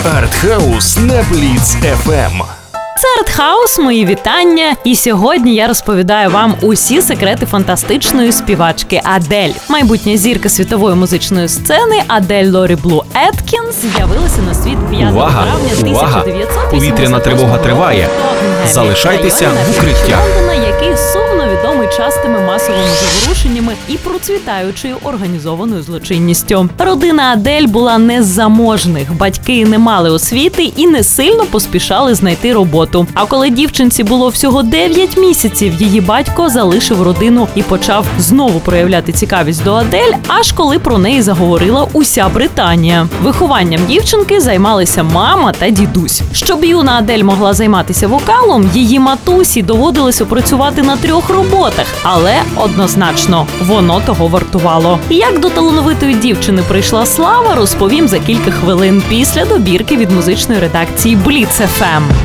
Артхаус на Бліц FM. Це Артхаус, мої вітання. І сьогодні я розповідаю вам усі секрети фантастичної співачки Адель. Майбутня зірка світової музичної сцени Адель Лорі Блу Еткінс з'явилася на світ 5 травня 1988 Повітряна тривога триває. Залишайтеся в укриттях. Лондона, який сумно відомий частими масовими заворушеннями і процвітаючою організованою злочинністю. Родина Адель була не з заможних, батьки не мали освіти і не сильно поспішали знайти роботу. А коли дівчинці було всього 9 місяців, її батько залишив родину і почав знову проявляти цікавість до Адель, аж коли про неї заговорила уся Британія. Вихованням дівчинки займалися мама та дідусь. Щоб юна Адель могла займатися вокалом, її матусі доводилося працювати на 3 роботах, але однозначно воно того вартувало. Як до талановитої дівчини прийшла слава, розповім за кілька хвилин після добірки від музичної редакції Бліц FM.